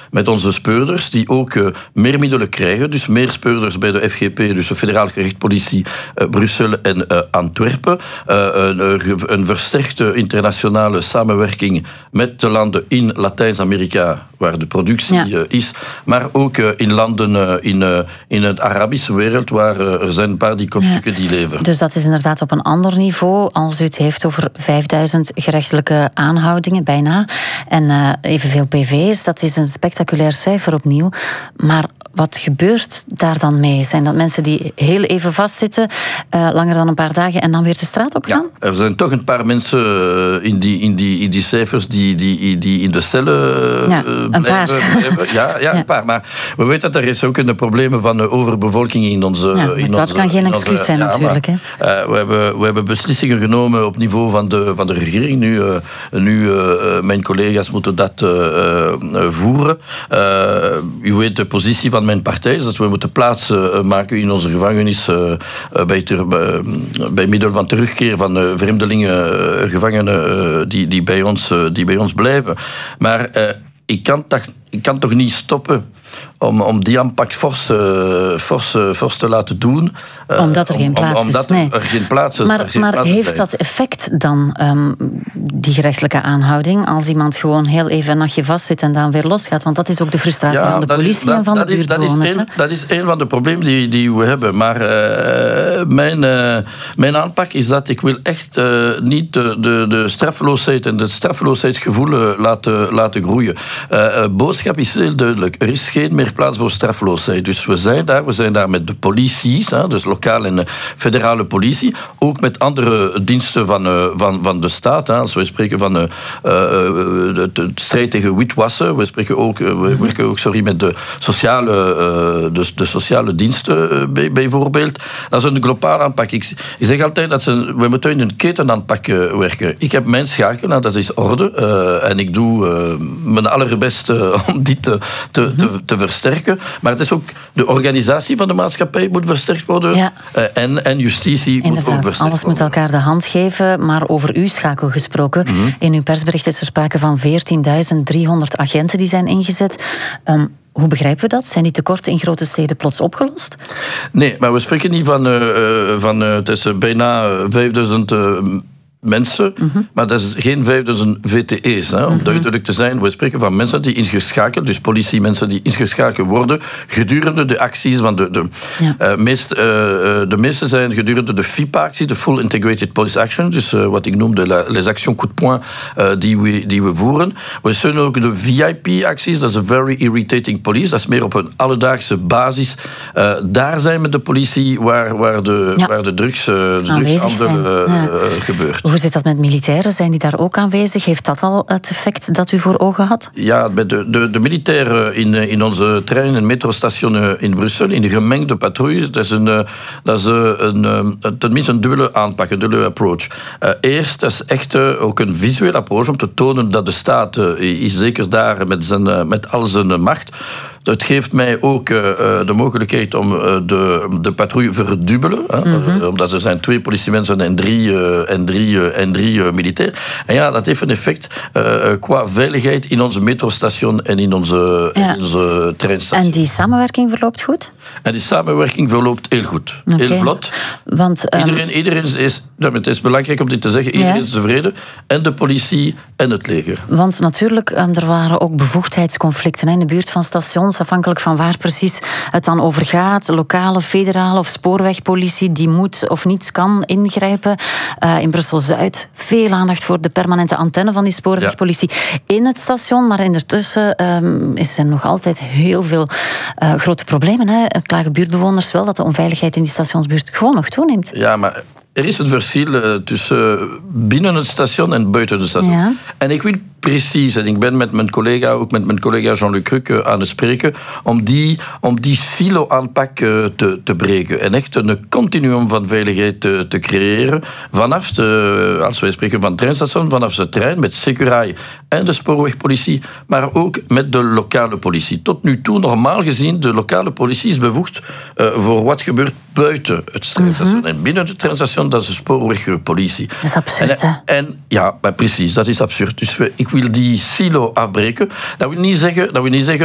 met onze speurders, die ook meer middelen krijgen. Dus meer speurders bij de FGP, dus de Federaal Gerechtspolitie, Brussel en Antwerpen. Een versterkte internationale samenwerking met de landen in Latijns-Amerika, waar de productie is, maar ook in landen in het Arabische wereld, waar er zijn een paar die kopstukken die leven. Dus dat is inderdaad op een ander niveau, als u het heeft over 5000 gerechtelijke aanhoudingen, bijna, en evenveel PV's. Dat is een spectaculair cijfer opnieuw. Maar wat gebeurt daar dan mee? Zijn dat mensen die heel even vastzitten, langer dan een paar dagen, en dan weer de straat op gaan? Ja, er zijn toch een paar mensen in die cijfers die in de cellen een paar. Ja, een paar. Maar we weten dat er is ook een probleem van overbevolking in onze... dat kan geen excuus zijn natuurlijk. We hebben beslissingen genomen op niveau van de regering. Nu mijn collega's moeten dat voeren. U weet de positie van mijn partij, dat we moeten plaats maken in onze gevangenis bij middel van terugkeer van vreemdelingen, gevangenen die bij ons blijven. Maar ik kan toch niet stoppen om die aanpak fors te laten doen. Omdat er geen plaats is. Omdat er geen plaats is. Maar heeft dat effect dan, die gerechtelijke aanhouding, als iemand gewoon heel even een nachtje vastzit en dan weer losgaat? Want dat is ook de frustratie van de politie en van de buurtbewoners. Dat is een van de problemen die we hebben. Maar mijn aanpak is dat ik wil echt niet de straffeloosheid en het straffeloosheidsgevoel laten groeien. Boodschap is heel duidelijk. Er is geen meer plaats voor straffeloosheid. Dus we zijn daar met de politie, dus lokale en federale politie, ook met andere diensten van de staat. Als we spreken van de strijd tegen witwassen, we werken ook met de sociale diensten bijvoorbeeld. Dat is een globale aanpak. Ik zeg altijd dat we moeten in een ketenaanpak werken. Ik heb mijn schakel, dat is orde, en ik doe mijn allerbest om die te versterken. Maar het is ook de organisatie van de maatschappij moet versterkt worden. Ja. En justitie moet ook versterkt worden. Alles moet elkaar de hand geven. Maar over uw schakel gesproken. In uw persbericht is er sprake van 14.300 agenten die zijn ingezet. Hoe begrijpen we dat? Zijn die tekorten in grote steden plots opgelost? Nee, maar we spreken niet van het is bijna 5000 mensen, maar dat is geen 5000 VTE's. Om duidelijk te zijn, we spreken van mensen die ingeschakeld, dus politiemensen die ingeschakeld worden, gedurende de acties van de meeste zijn gedurende de FIPA-actie, de Full Integrated Police Action, dus wat ik noem de les actions coup de poing die we voeren. We zullen ook de VIP-acties, dat is een Very Irritating Police, dat is meer op een alledaagse basis. Daar zijn met de politie waar de drugshandel gebeurt. Hoe zit dat met militairen? Zijn die daar ook aanwezig? Heeft dat al het effect dat u voor ogen had? Ja, de militairen in onze trein- en metrostation in Brussel, in de gemengde patrouille, dat is tenminste een dubbele aanpak, een dubbele approach. Eerst, dat is echt ook een visuele approach om te tonen dat de staat is zeker daar met al zijn macht. Het geeft mij ook de mogelijkheid om de patrouille te verdubbelen. Omdat er zijn 2 politiemensen en drie militairen. En ja, dat heeft een effect qua veiligheid in onze metrostation en in onze treinstation. En die samenwerking verloopt goed? En die samenwerking verloopt heel goed. Heel vlot. Want, iedereen is, het is belangrijk om dit te zeggen, iedereen is tevreden. En de politie en het leger. Want natuurlijk, er waren ook bevoegdheidsconflicten in de buurt van stations, afhankelijk van waar precies het dan over gaat. Lokale, federale of spoorwegpolitie die moet of niet kan ingrijpen. In Brussel-Zuid veel aandacht voor de permanente antenne van die spoorwegpolitie in het station. Maar intussen is er nog altijd heel veel grote problemen. Klagen buurtbewoners wel dat de onveiligheid in die stationsbuurt gewoon nog toeneemt. Ja, maar er is het verschil tussen binnen het station en buiten het station. Ja. En ik wil precies, en ik ben met mijn collega Jean-Luc Cruc aan het spreken, om die silo-aanpak te breken. En echt een continuum van veiligheid te creëren. Vanaf als wij spreken van het treinstation, vanaf de trein met Securail en de spoorwegpolitie, maar ook met de lokale politie. Tot nu toe, normaal gezien, de lokale politie is bevoegd voor wat gebeurt buiten het treinstation. En binnen het treinstation, dat is de spoorwegpolitie. Dat is absurd, hè? En ja, maar precies, dat is absurd. Dus ik wil die silo afbreken. Dat wil niet zeggen